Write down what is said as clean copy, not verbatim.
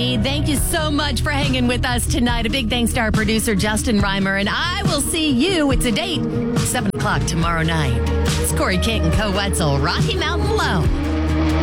everybody. Thank you so much for hanging with us tonight. A big thanks to our producer, Justin Reimer. And I will see you. It's a date, 7 o'clock tomorrow night. It's Corey Kent and Co. Wetzel, Rocky Mountain Low.